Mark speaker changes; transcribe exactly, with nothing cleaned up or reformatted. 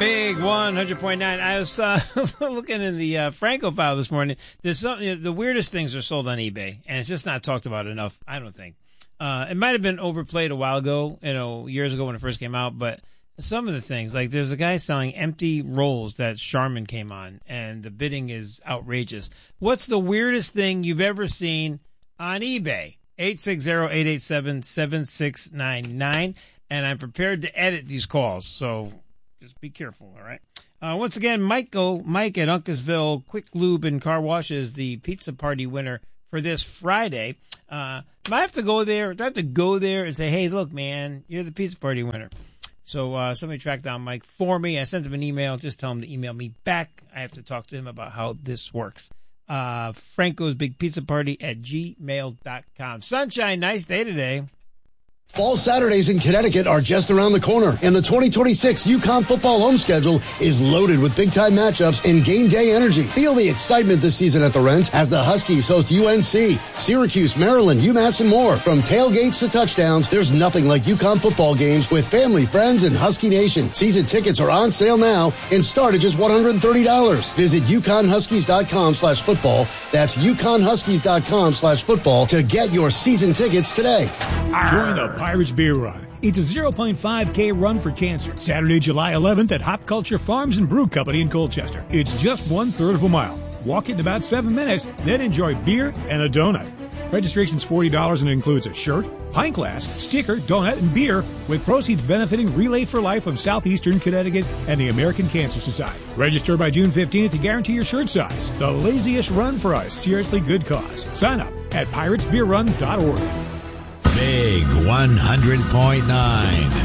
Speaker 1: Big one hundred point nine. I was uh, looking in the uh, Franco file this morning. There's something, the weirdest things are sold on eBay, and it's just not talked about enough, I don't think. Uh, it might have been overplayed a while ago, you know, years ago when it first came out, but some of the things, like there's a guy selling empty rolls that Charmin came on, and the bidding is outrageous. What's the weirdest thing you've ever seen on eBay? eight six zero, eight eight seven, seven six nine nine, and I'm prepared to edit these calls, so just be careful, all right? Uh, once again, Michael, Mike at Uncasville Quick Lube and Car Wash is the pizza party winner for this Friday. Uh, I have to go there. Do I have to go there and say, hey, look, man, you're the pizza party winner? So uh, somebody tracked down Mike for me. I sent him an email. Just tell him to email me back. I have to talk to him about how this works. Uh, Franco's Big Pizza Party at gmail dot com. Sunshine, nice day today.
Speaker 2: Fall Saturdays in Connecticut are just around the corner, and the twenty twenty-six UConn football home schedule is loaded with big-time matchups and game day energy. Feel the excitement this season at the Rent as the Huskies host U N C, Syracuse, Maryland, UMass, and more. From tailgates to touchdowns, there's nothing like UConn football games with family, friends, and Husky Nation. Season tickets are on sale now and start at just one hundred thirty dollars. Visit UConnHuskies.com slash football. That's UConnHuskies.com slash football to get your season tickets today.
Speaker 3: Join the Pirates Beer Run. It's a zero point five K run for cancer. Saturday, July eleventh at Hop Culture Farms and Brew Company in Colchester. It's just one-third of a mile. Walk it in about seven minutes, then enjoy beer and a donut. Registration's forty dollars and includes a shirt, pint glass, sticker, donut, and beer, with proceeds benefiting Relay for Life of Southeastern Connecticut and the American Cancer Society. Register by June fifteenth to guarantee your shirt size. The laziest run for a seriously good cause. Sign up at pirates beer run dot org.
Speaker 4: Big one hundred point nine.